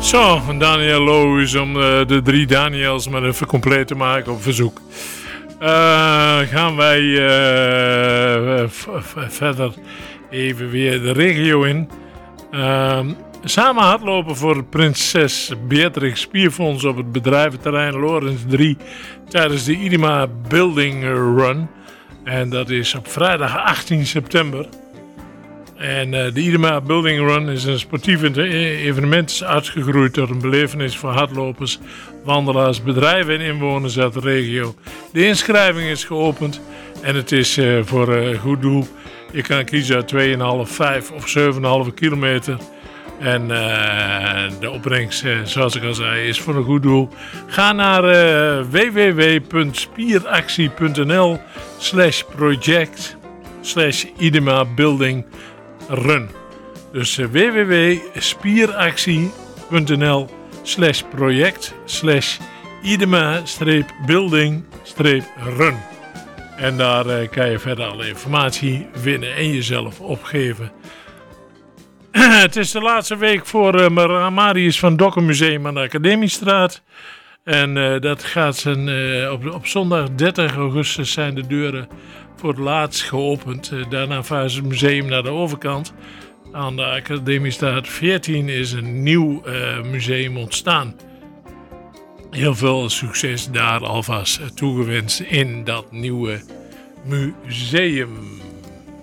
Zo, Daniel Loos om de 3 Daniels maar even compleet te maken op verzoek. Gaan wij verder even weer de regio in. Samen hardlopen voor Prinses Beatrix Spierfonds op het bedrijventerrein Lorenz 3 tijdens de IDEMA Building Run. En dat is op vrijdag 18 september. En de IDEMA Building Run is een sportief evenement, is uitgegroeid tot een belevenis voor hardlopers, wandelaars, bedrijven en inwoners uit de regio. De inschrijving is geopend en het is voor een goed doel. Je kan kiezen uit 2,5, 5 of 7,5 kilometer. En de opbrengst, zoals ik al zei, is voor een goed doel. Ga naar www.spieractie.nl/project/IDEMA Building Run. Dus www.spieractie.nl/project/IDEMA-building-run. En daar kan je verder alle informatie vinden en jezelf opgeven. Het is de laatste week voor Marius van Dokkum Museum aan de Academiestraat. En dat gaat op zondag 30 augustus zijn de deuren voor het laatst geopend. Daarna verhuist het museum naar de overkant. Aan de Academiestraat 14 is een nieuw museum ontstaan. Heel veel succes daar alvast toegewenst in dat nieuwe museum.